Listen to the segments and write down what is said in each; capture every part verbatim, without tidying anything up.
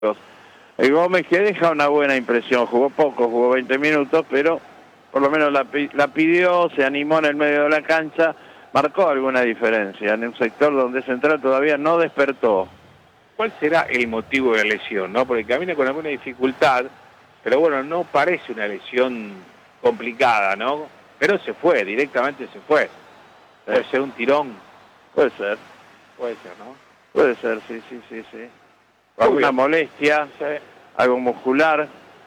El Gómez, que deja una buena impresión, jugó poco, jugó veinte minutos, pero por lo menos la, la pidió, se animó en el medio de la cancha, marcó alguna diferencia en un sector donde Central todavía no despertó. ¿Cuál será el motivo de la lesión, no? Porque camina con alguna dificultad, pero bueno, no parece una lesión complicada, ¿no? Pero se fue, directamente se fue. Puede ser un tirón. Puede ser. Puede ser, ¿no? Puede ser, sí, sí, sí, sí. Alguna molestia, sí, algo muscular.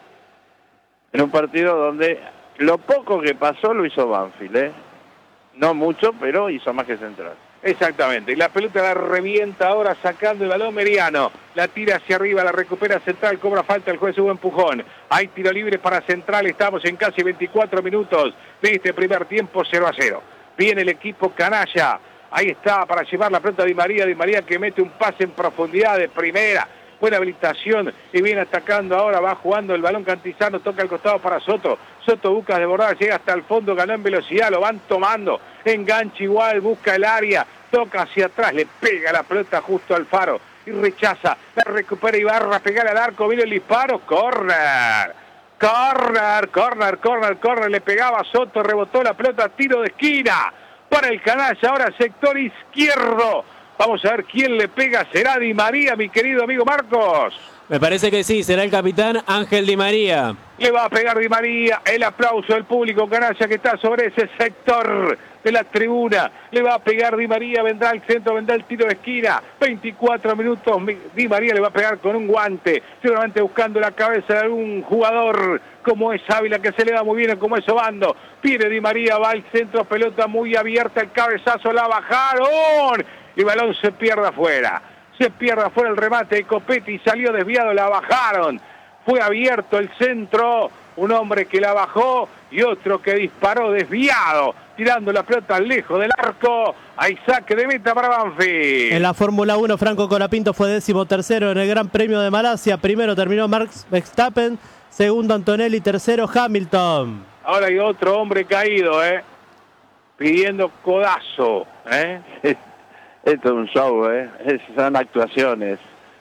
En un partido donde lo poco que pasó lo hizo Banfield, ¿eh? No mucho, pero hizo más que Central. Exactamente, y la pelota la revienta ahora sacando el balón Meriano, la tira hacia arriba, la recupera Central, cobra falta, el juez hubo empujón, hay tiro libre para Central, estamos en casi veinticuatro minutos de este primer tiempo, cero a cero. Viene el equipo canalla, ahí está para llevar la pelota Di María, Di María que mete un pase en profundidad de primera, buena habilitación y viene atacando ahora, va jugando el balón Cantizano, toca al costado para Soto, Soto busca desbordar, llega hasta el fondo, ganó en velocidad, lo van tomando, engancha igual, busca el área, toca hacia atrás, le pega la pelota justo al Faro y rechaza, la recupera Ibarra, pegar al arco, viene el disparo, corner, corner, corner, corner, corner, le pegaba a Soto, rebotó la pelota, tiro de esquina para el canalla, ahora sector izquierdo. Vamos a ver quién le pega, será Di María, mi querido amigo Marcos. Me parece que sí, será el capitán Ángel Di María. Le va a pegar Di María, el aplauso del público canalla que está sobre ese sector de la tribuna. Le va a pegar Di María, vendrá al centro, vendrá el tiro de esquina. veinticuatro minutos, Di María le va a pegar con un guante, seguramente buscando la cabeza de algún jugador como es Ávila, que se le da muy bien, como es Obando. Pide Di María, va al centro, pelota muy abierta, el cabezazo, la bajaron. Y el balón se pierde afuera. Se pierde afuera el remate de Copetti, salió desviado, la bajaron. Fue abierto el centro, un hombre que la bajó y otro que disparó desviado, tirando la pelota lejos del arco. Hay saque de meta para Banfield. En la Fórmula uno, Franco Colapinto fue décimo tercero en el Gran Premio de Malasia. Primero terminó Max Verstappen, segundo Antonelli, tercero Hamilton. Ahora hay otro hombre caído, ¿eh? Pidiendo codazo, ¿eh? Esto es un show, ¿eh? Son actuaciones.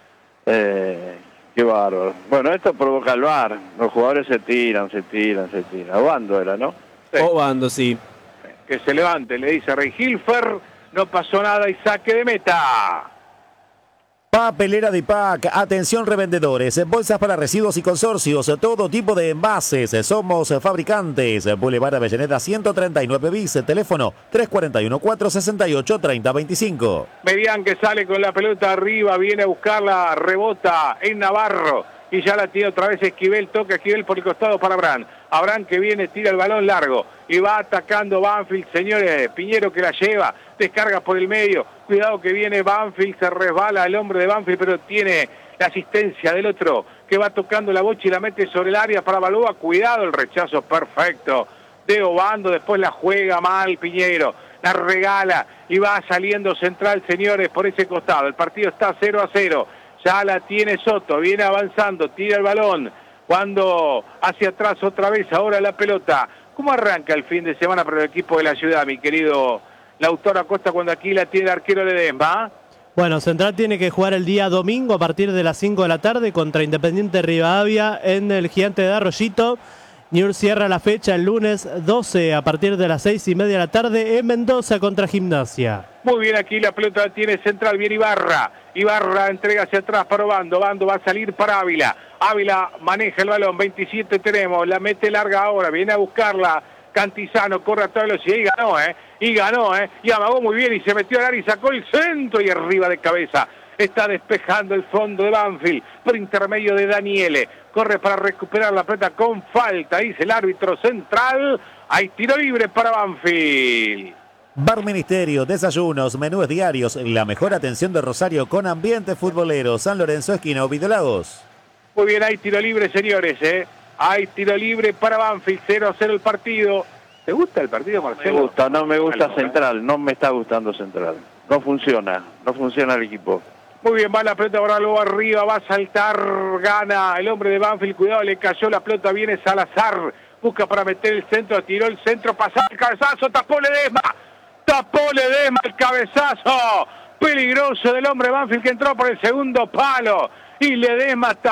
Eh, qué bárbaro. Bueno, esto provoca el V A R. Los jugadores se tiran, se tiran, se tiran. Obando era, ¿no? Sí. Obando, sí. Que se levante, le dice Rey Hilfer. No pasó nada y saque de meta. Papelera Dipac, atención revendedores, bolsas para residuos y consorcios, todo tipo de envases, somos fabricantes, Boulevard Avellaneda ciento treinta y nueve bis, teléfono tres cuatro uno, cuatro seis ocho, tres cero dos cinco. Medián que sale con la pelota arriba, viene a buscarla, rebota en Navarro, y ya la tiene otra vez Esquivel, toca Esquivel por el costado para Abraham, Abraham que viene, tira el balón largo, y va atacando Banfield, señores, Piñero que la lleva, descarga por el medio, cuidado que viene Banfield, se resbala el hombre de Banfield, pero tiene la asistencia del otro, que va tocando la bocha y la mete sobre el área para Balboa, cuidado, el rechazo perfecto de Obando, después la juega mal Piñero, la regala, y va saliendo Central, señores, por ese costado, el partido está cero a cero, ya la tiene Soto, viene avanzando, tira el balón, cuando hacia atrás otra vez, ahora la pelota. ¿Cómo arranca el fin de semana para el equipo de la ciudad, mi querido Lautaro Acosta, cuando aquí la tiene el arquero Ledesma? Bueno, Central tiene que jugar el día domingo a partir de las cinco de la tarde contra Independiente Rivadavia en el Gigante de Arroyito. Newell's cierra la fecha el lunes doce a partir de las seis y media de la tarde en Mendoza contra Gimnasia. Muy bien, aquí la pelota tiene Central, viene Ibarra. Ibarra entrega hacia atrás para Obando. Obando va a salir para Ávila. Ávila maneja el balón, veintisiete tenemos, la mete larga ahora, viene a buscarla. Cantizano corre a toda velocidad y ganó, ¿eh? Y ganó, ¿eh? Y amagó muy bien y se metió al área y sacó el centro y arriba de cabeza. Está despejando el fondo de Banfield por intermedio de Daniele. Corre para recuperar la pelota con falta, dice el árbitro central. Hay tiro libre para Banfield. Bar Ministerio, desayunos, menús diarios, la mejor atención de Rosario con ambiente futbolero. San Lorenzo, esquina Ovidio Lagos. Muy bien, hay tiro libre, señores, ¿eh? Hay tiro libre para Banfield, cero a cero el partido. ¿Te gusta el partido, Marcelo? Me gusta, no me gusta Central, no me está gustando Central. No funciona, no funciona el equipo. Muy bien, va la pelota ahora luego arriba, va a saltar, gana el hombre de Banfield, cuidado, le cayó la pelota, viene Salazar, busca para meter el centro, tiró el centro, pasó el cabezazo, tapó Ledesma, tapó Ledesma el cabezazo, peligroso del hombre de Banfield que entró por el segundo palo, y Ledesma